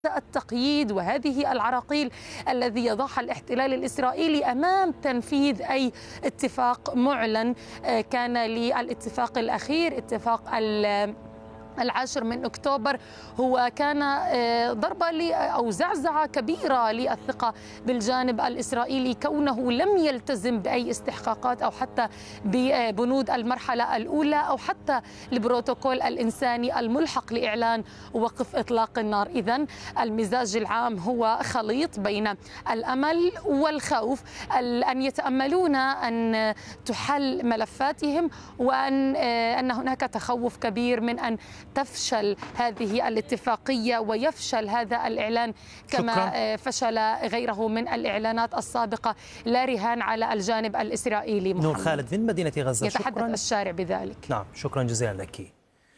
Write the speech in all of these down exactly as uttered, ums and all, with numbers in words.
التقييد وهذه العراقيل الذي يضعها الاحتلال الإسرائيلي أمام تنفيذ أي اتفاق معلن كان للاتفاق الأخير اتفاق العاشر من أكتوبر. هو كان ضربة أو زعزعة كبيرة للثقة بالجانب الإسرائيلي كونه لم يلتزم بأي استحقاقات أو حتى ببنود المرحلة الأولى أو حتى البروتوكول الإنساني الملحق لإعلان وقف إطلاق النار. إذن المزاج العام هو خليط بين الأمل والخوف، أن يتأملون أن تحل ملفاتهم وأن أن هناك تخوف كبير من أن تفشل هذه الاتفاقية ويفشل هذا الإعلان كما شكرا. فشل غيره من الإعلانات السابقة. لا رهان على الجانب الإسرائيلي. نور خالد من مدينة غزة، يتحدث شكرا. الشارع بذلك. نعم، شكرا جزيلا لك.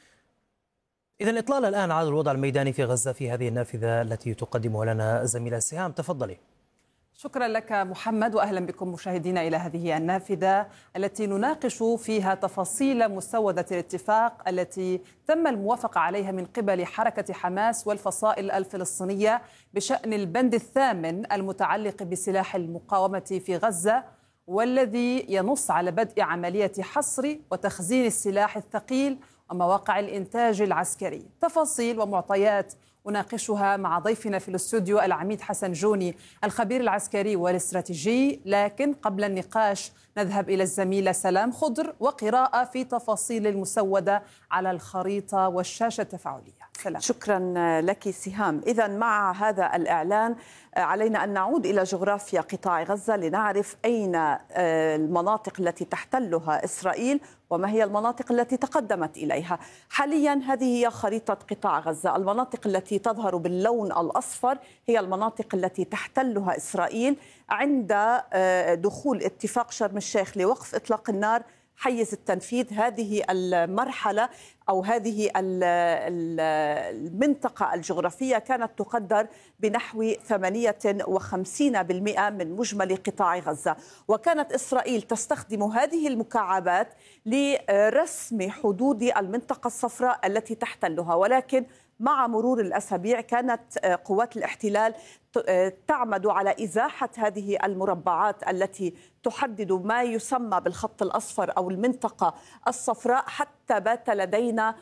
إذن إطلالة الآن على الوضع الميداني في غزة في هذه النافذة التي تقدمها لنا زميلة سهام، تفضلي. شكرا لك محمد، وأهلا بكم مشاهدينا إلى هذه النافذة التي نناقش فيها تفاصيل مسودة الاتفاق التي تم الموافقة عليها من قبل حركة حماس والفصائل الفلسطينية بشأن البند الثامن المتعلق بسلاح المقاومة في غزة، والذي ينص على بدء عملية حصر وتخزين السلاح الثقيل ومواقع الإنتاج العسكري. تفاصيل ومعطيات أناقشها مع ضيفنا في الاستوديو العميد حسن جوني الخبير العسكري والاستراتيجي، لكن قبل النقاش نذهب إلى الزميلة سلام خضر وقراءة في تفاصيل المسودة على الخريطة والشاشة التفاعلية. سلام. شكرا لك سهام. إذن مع هذا الإعلان علينا أن نعود إلى جغرافيا قطاع غزة لنعرف أين المناطق التي تحتلها إسرائيل وما هي المناطق التي تقدمت إليها. حاليا هذه هي خريطة قطاع غزة. المناطق التي تظهر باللون الأصفر هي المناطق التي تحتلها إسرائيل عند دخول اتفاق شرم الشيخ لوقف إطلاق النار حيز التنفيذ. هذه المرحلة أو هذه المنطقة الجغرافية كانت تقدر بنحو ثمانية وخمسين بالمئة من مجمل قطاع غزة، وكانت إسرائيل تستخدم هذه المكعبات لرسم حدود المنطقة الصفراء التي تحتلها. ولكن مع مرور الأسابيع كانت قوات الاحتلال تعمد على إزاحة هذه المربعات التي تحدد ما يسمى بالخط الأصفر أو المنطقة الصفراء، حتى بات لدينا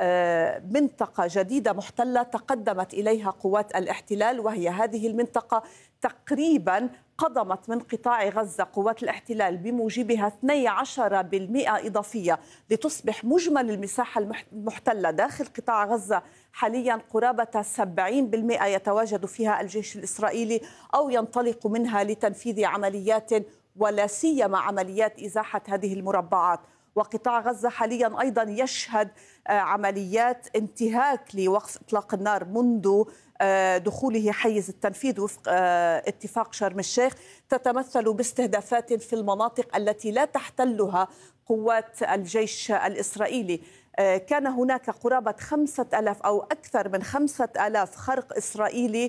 منطقة جديدة محتلة تقدمت إليها قوات الاحتلال، وهي هذه المنطقة تقريبا قضمت من قطاع غزة قوات الاحتلال بموجبها اثني عشر بالمئة إضافية لتصبح مجمل المساحة المحتلة داخل قطاع غزة حاليا قرابة سبعين بالمئة يتواجد فيها الجيش الإسرائيلي أو ينطلق منها لتنفيذ عمليات ولا سيما عمليات إزاحة هذه المربعات. وقطاع غزة حاليا أيضا يشهد عمليات انتهاك لوقف إطلاق النار منذ دخوله حيز التنفيذ وفق اتفاق شرم الشيخ، تتمثل باستهدافات في المناطق التي لا تحتلها قوات الجيش الإسرائيلي. كان هناك قرابة خمسة ألاف أو أكثر من خمسة ألاف خرق إسرائيلي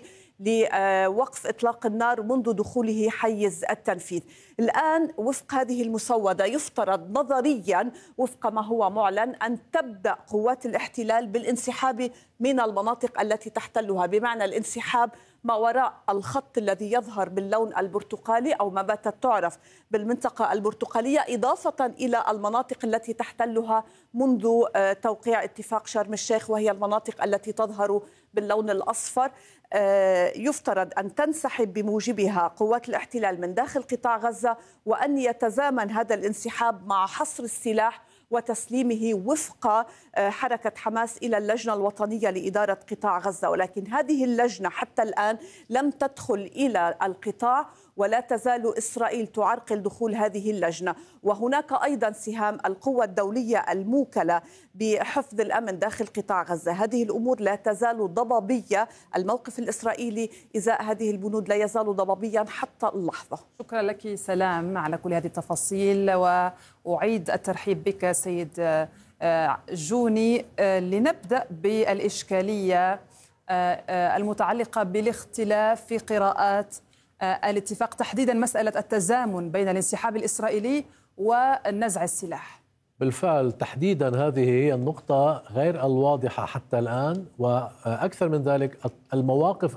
لوقف إطلاق النار منذ دخوله حيز التنفيذ. الآن وفق هذه المسودة يفترض نظريا وفق ما هو معلن أن تبدأ قوات الاحتلال بالانسحاب من المناطق التي تحتلها، بمعنى الانسحاب ما وراء الخط الذي يظهر باللون البرتقالي أو ما باتت تعرف بالمنطقة البرتقالية، إضافة إلى المناطق التي تحتلها منذ توقيع اتفاق شرم الشيخ، وهي المناطق التي تظهر باللون الأصفر. يفترض أن تنسحب بموجبها قوات الاحتلال من داخل قطاع غزة، وأن يتزامن هذا الانسحاب مع حصر السلاح وتسليمه وفق حركة حماس إلى اللجنة الوطنية لإدارة قطاع غزة. ولكن هذه اللجنة حتى الآن لم تدخل إلى القطاع، ولا تزال إسرائيل تعرقل دخول هذه اللجنة. وهناك أيضا سهام القوة الدولية الموكلة بحفظ الأمن داخل قطاع غزة. هذه الأمور لا تزال ضبابية. الموقف الإسرائيلي إزاء هذه البنود لا يزال ضبابيا حتى اللحظة. شكرا لك سلام على كل هذه التفاصيل، وأعيد الترحيب بك سيد جوني. لنبدأ بالإشكالية المتعلقة بالاختلاف في قراءات الاتفاق، تحديدا مسألة التزامن بين الانسحاب الإسرائيلي ونزع السلاح. بالفعل تحديدا هذه هي النقطة غير الواضحة حتى الآن، وأكثر من ذلك المواقف